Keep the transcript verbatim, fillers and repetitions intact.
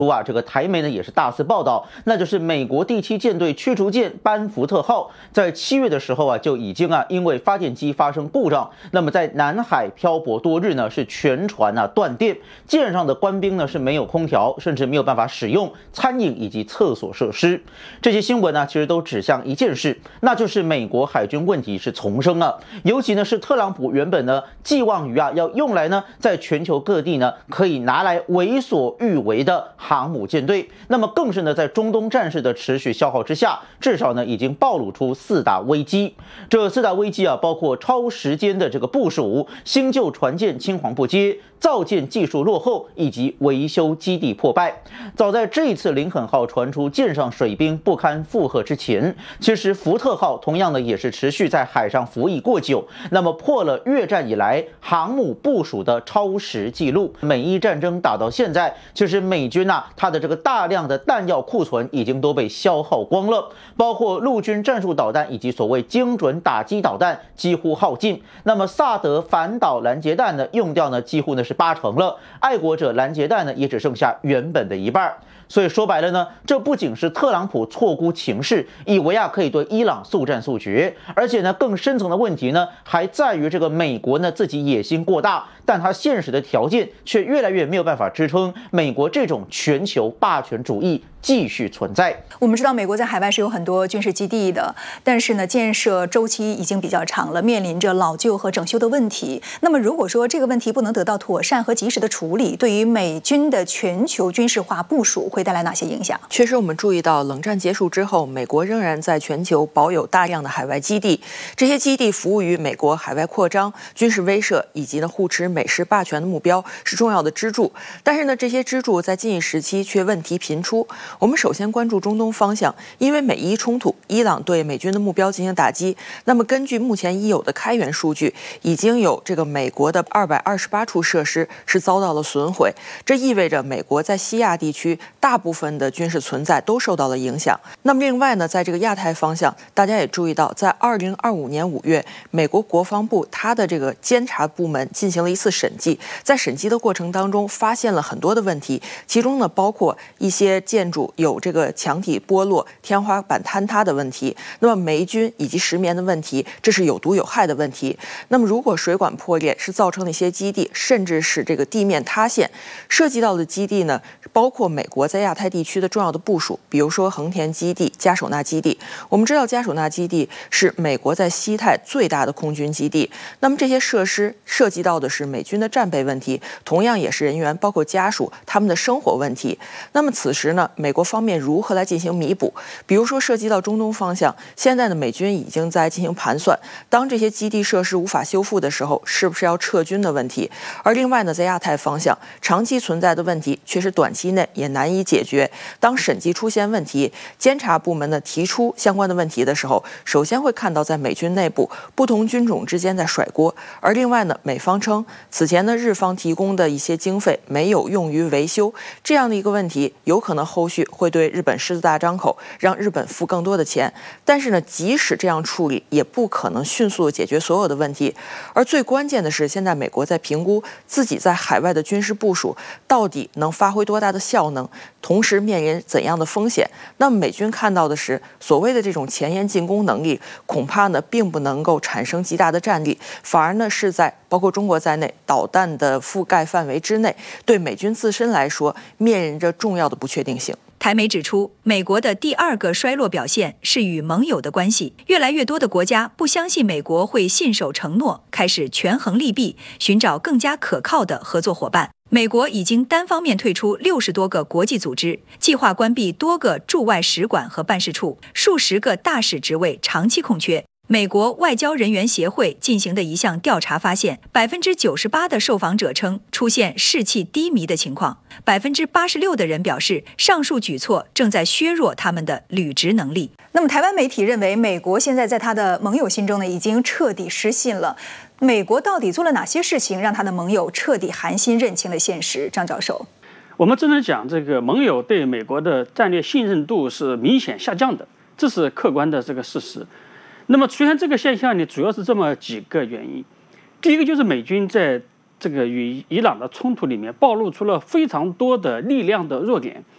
啊，这个台媒呢也是大肆报道，那就是美国第七舰队驱逐舰班福特号在七月的时候啊就已经啊因为发电机发生故障，那么在南海漂泊多日呢，是全船啊断电，舰上的官兵呢是没有空调，甚至没有办法使用餐饮以及厕所设施。这些新闻呢其实都指向一件事，那就是美国海军问题是丛生啊，尤其呢是特朗普原本呢寄望于啊要用来呢在全球各地呢可以拿来为所欲为的航母舰队，那么更是呢，在中东战事的持续消耗之下，至少呢已经暴露出四大危机。这四大危机啊，包括超时间的这个部署、新旧船舰青黄不接、造舰技术落后以及维修基地破败。早在这一次林肯号传出舰上水兵不堪负荷之前，其实福特号同样呢也是持续在海上服役过久，那么破了越战以来航母部署的超时记录。美伊战争打到现在，其实美军啊它的这个大量的弹药库存已经都被消耗光了，包括陆军战术导弹以及所谓精准打击导弹几乎耗尽。那么萨德反导拦截弹呢用掉呢几乎呢是八成了，爱国者拦截弹呢也只剩下原本的一半。所以说白了呢，这不仅是特朗普错估情势，以为啊可以对伊朗速战速决，而且呢更深层的问题呢还在于这个美国呢自己野心过大，但它现实的条件却越来越没有办法支撑美国这种全球霸权主义继续存在。 我们知道美国在海外是有很多军事基地的，但是呢建设周期已经比较长了，面临着老旧和整修的问题。那么如果说这个问题不能得到妥善和及时的处理，对于美军的全球军事化部署会带来哪些影响？ 确实，我们注意到冷战结束之后，美国仍然在全球保有大量的海外基地，这些基地服务于美国海外扩张、军事威慑以及呢护持美式霸权的目标，是重要的支柱。但是呢，这些支柱在近一时期却问题频出。我们首先关注中东方向，因为美伊冲突，伊朗对美军的目标进行打击。那么根据目前已有的开源数据，已经有这个美国的二百二十八处设施是遭到了损毁，这意味着美国在西亚地区大部分的军事存在都受到了影响。那么另外呢，在这个亚太方向，大家也注意到，在二零二五年五月，美国国防部它的这个监察部门进行了一次审计，在审计的过程当中发现了很多的问题，其中呢包括一些建筑有这个墙体剥落、天花板坍塌的问题，那么霉菌以及石棉的问题，这是有毒有害的问题。那么如果水管破裂是造成了一些基地，甚至是这个地面塌陷，涉及到的基地呢，包括美国在亚太地区的重要的部署，比如说横田基地、加手纳基地。我们知道加手纳基地是美国在西太最大的空军基地，那么这些设施涉及到的是美军的战备问题，同样也是人员包括家属他们的生活问题。那么此时呢，美国方面如何来进行弥补？比如说涉及到中东方向，现在的美军已经在进行盘算，当这些基地设施无法修复的时候，是不是要撤军的问题。而另外呢，在亚太方向，长期存在的问题却是短期内也难以解决。当审计出现问题，监察部门呢提出相关的问题的时候，首先会看到在美军内部不同军种之间在甩锅。而另外呢，美方称此前呢日方提供的一些经费没有用于维修，这样的一个问题有可能后续会对日本狮子大张口，让日本付更多的钱。但是呢，即使这样处理，也不可能迅速的解决所有的问题。而最关键的是，现在美国在评估自己在海外的军事部署到底能发挥多大的效能，同时面临怎样的风险。那么美军看到的是，所谓的这种前沿进攻能力，恐怕呢并不能够产生极大的战力，反而呢是在包括中国在内导弹的覆盖范围之内，对美军自身来说面临着重要的不确定性。 台媒指出，美国的第二个衰落表现是与盟友的关系。越来越多的国家不相信美国会信守承诺，开始权衡利弊，寻找更加可靠的合作伙伴。美国已经单方面退出六十多个国际组织，计划关闭多个驻外使馆和办事处，数十个大使职位长期空缺。美国外交人员协会进行的一项调查发现，百分之九十八的受访者称出现士气低迷的情况，百分之八十六的人表示上述举措正在削弱他们的履职能力。那么，台湾媒体认为，美国现在在他的盟友心中呢，已经彻底失信了。美国到底做了哪些事情，让他的盟友彻底寒心认清了现实？张教授， 我们只能讲，这个盟友对美国的战略信任度是明显下降的，这是客观的这个事实。那么出现这个现象呢，主要是这么几个原因。第一个就是美军在这个与伊朗的冲突里面暴露出了非常多的力量的弱点，